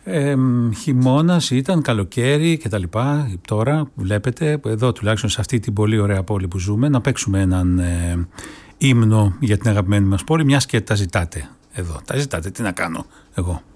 Χειμώνας ήταν, καλοκαίρι και τα λοιπά. Τώρα βλέπετε εδώ, τουλάχιστον σε αυτή την πολύ ωραία πόλη που ζούμε, να παίξουμε έναν ύμνο για την αγαπημένη μας πόλη, μιας και τα ζητάτε εδώ. Τα ζητάτε, τι να κάνω εγώ.